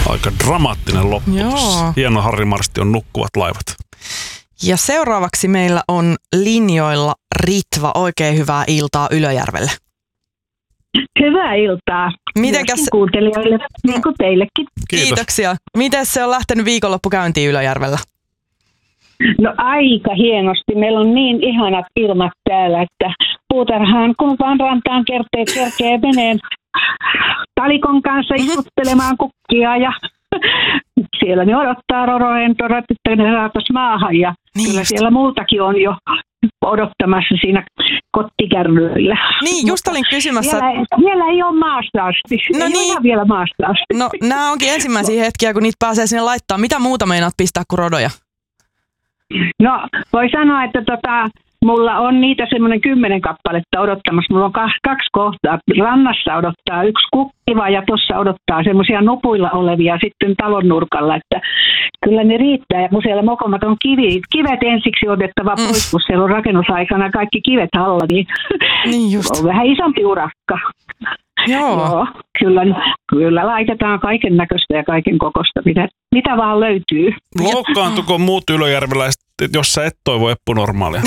Aika dramaattinen loppu. Joo. Hieno Harri Marstion Nukkuvat laivat. Ja seuraavaksi meillä on linjoilla Ritva. Oikein hyvää iltaa Ylöjärvelle. Hyvää iltaa. Mitenkäs kuuntelijoille, niin kuin teillekin. Kiitoksia. Miten se on lähtenyt viikonloppu käyntiin Ylöjärvellä? No aika hienosti. Meillä on niin ihanat ilmat täällä, että puutarhaan kun vaan rantaan kerkee veneen talikon kanssa istuttelemaan kukkia ja siellä ne odottaa roroentorat, että ne saataisiin maahan ja niin kyllä just. siellä muutakin on jo odottamassa siinä kottikärryillä. Niin, just olin kysymässä. Vielä ei ole maasta asti. No ei niin. ole vielä maasta asti. No nämä onkin ensimmäisiä hetkiä, kun niitä pääsee sinne laittaa. Mitä muuta meinaat pistää kuin rodoja? No, voi sanoa, että mulla on niitä semmoinen 10 kappaletta odottamassa. Mulla on kaksi kohtaa. Rannassa odottaa yksi kukkiva ja tuossa odottaa semmoisia nupuilla olevia sitten talon nurkalla. Että kyllä ne riittää. Ja kun siellä mokomat on kivet ensiksi otettava pois, kun siellä on rakennusaikana kaikki kivet alla, niin just. On vähän isompi urakka. Joo. Kyllä laitetaan kaiken näköistä ja kaiken kokosta, mitä vaan löytyy. Loukkaantuko muut ylöjärveläiset, jos sä et toivo Eppu normaalia?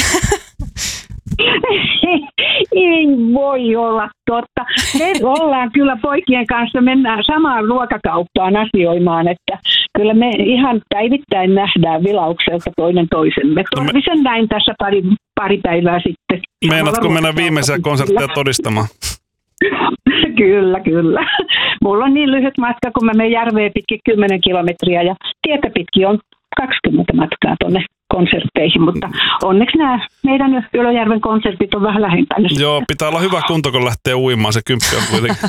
Ei voi olla totta. Me ollaan kyllä poikien kanssa, mennään samaan ruokakauppaan asioimaan, että kyllä me ihan päivittäin nähdään vilaukselta toinen toisemme. Torvisen näin tässä pari päivää sitten. Meinaatko mennä viimeisiä konsertteja todistamaan? Kyllä. Mulla on niin lyhyt matka, kun mä menen järveen pitkin 10 kilometriä ja tietä pitkin on 20 matkaa tuonne konsertteihin, mutta onneksi nämä meidän Ylöjärven konsertit on vähän lähempänä. Joo, pitää olla hyvä kunto, kun lähtee uimaan, se 10 on kuitenkin.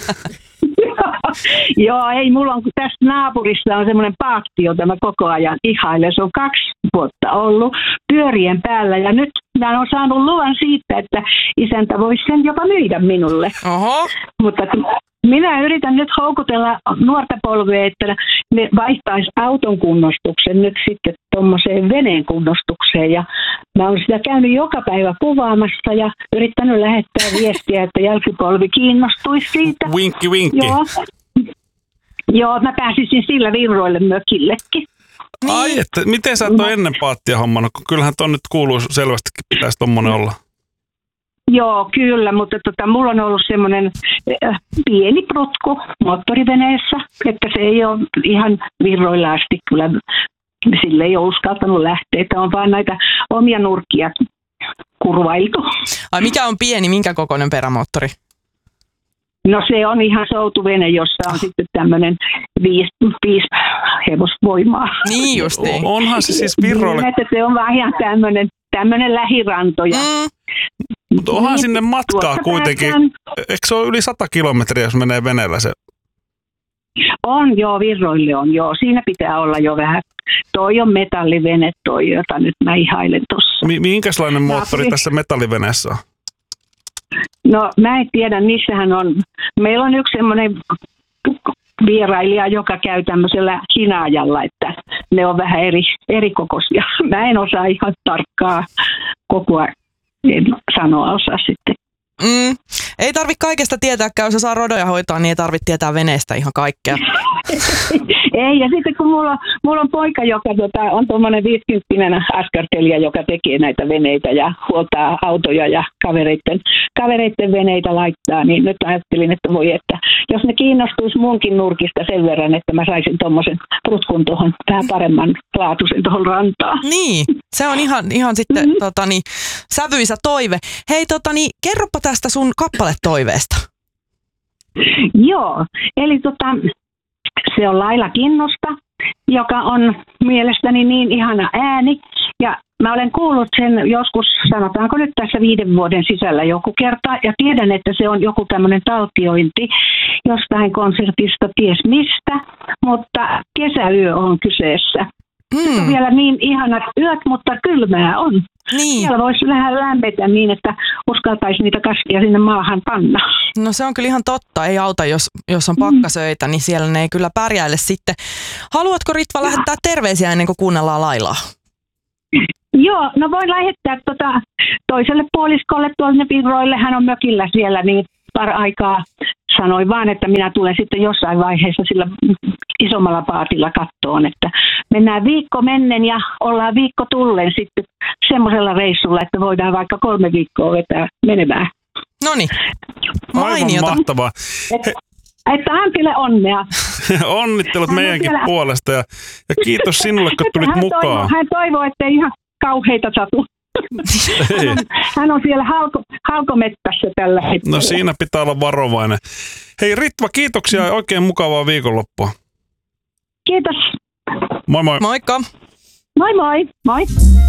Joo, ei, mulla on tässä naapurissa on semmoinen paatti, jota mä koko ajan ihailen. Se on 2 vuotta ollut pyörien päällä ja nyt mä oon saanut luvan siitä, että isäntä voisi sen jopa myydä minulle. Oho. Mutta minä yritän nyt houkutella nuorta polvea, että ne vaihtaisi auton kunnostuksen nyt sitten tuommoiseen veneen kunnostukseen. Ja mä oon sitä käynyt joka päivä kuvaamassa ja yrittänyt lähettää viestiä, että jälkipolvi kiinnostuisi siitä. Vinkki. Joo, mä pääsisin sillä virroille mökillekin. Niin. Ai, että miten sä et ole ennen paattia hommannut? Kyllähän ton nyt kuuluu selvästikin, pitäisi tommonen olla. Joo, kyllä, mutta mulla on ollut semmoinen pieni prutku moottoriveneessä, että se ei ole ihan virroilla asti kyllä, sille ei ole uskaltanut lähteä, että on vaan näitä omia nurkkia kurvailtu. Ai mikä on pieni, minkä kokoinen perämoottori? No se on ihan soutuvene, jossa on sitten tämmöinen 5 hevosvoimaa. Niin justiin. Onhan se siis virroille. Niin, että se on vaan ihan tämmöinen lähiranto. Mutta onhan sinne matkaa kuitenkin. Eikö se ole yli 100 kilometriä, jos menee veneellä se? On joo, virroille on joo. Siinä pitää olla jo vähän. Toi on metallivene toi, jota nyt mä ihailen tuossa. Minkälainen moottori tässä metalliveneessä on? No mä en tiedä, niissähän on. Meillä on yksi semmoinen vierailija, joka käy tämmöisellä hinaajalla, että ne on vähän eri kokoisia. Mä en osaa ihan tarkkaa kokoa, en sanoa osaa sitten. Ei tarvitse kaikesta tietääkään, jos saa rodoja hoitaa, niin ei tarvitse tietää veneestä ihan kaikkea. Ei, ja sitten kun mulla on poika, joka on tuommoinen 50 askartelija, joka tekee näitä veneitä ja huoltaa autoja ja kavereiden veneitä laittaa, niin nyt ajattelin, että että jos ne kiinnostuisi munkin nurkista sen verran, että mä saisin tuommoisen prutkun tuohon vähän paremman laatuisen tuohon rantaan. Niin, se on ihan sitten sävyisä toive. Hei, kerropa tästä sun kappaletoiveesta. Joo, eli se on Laila Kinnusta, joka on mielestäni niin ihana ääni. Ja mä olen kuullut sen joskus, sanotaanko nyt tässä 5 vuoden sisällä joku kerta. Ja tiedän, että se on joku tämmöinen taltiointi jostain konsertista, ties mistä. Mutta kesäyö on kyseessä. Se on vielä niin ihanat yöt, mutta kylmää on. Niin. Siellä voisi vähän lämpetä niin, että uskaltaisi niitä kasvia sinne maahan panna. No se on kyllä ihan totta. Ei auta, jos on pakkasöitä, niin siellä ne ei kyllä pärjäile sitten. Haluatko Ritva lähettää terveisiä ennen kuin kuunnellaan Lailaa? Joo, no voin lähettää toiselle puoliskolle tuonne virroille. Hän on mökillä siellä niin aikaa sanoin vaan, että minä tulen sitten jossain vaiheessa sillä isommalla paatilla kattoon, että mennään viikko mennen ja ollaan viikko tullen sitten semmoisella reissulla, että voidaan vaikka 3 viikkoa vetää menemään. Noniin, Aivan mainiota. mahtavaa. Että Antille onnea. Onnittelut meidänkin puolesta ja kiitos sinulle, kun tulit mukaan. Hän toivoo, ettei ihan kauheita satu. Hän on siellä halkomettässä tällä hetkellä. No siinä pitää olla varovainen. Hei Ritva, kiitoksia ja oikein mukavaa viikonloppua. Kiitos. Moi moi. Moikka! Moi moi. Moi.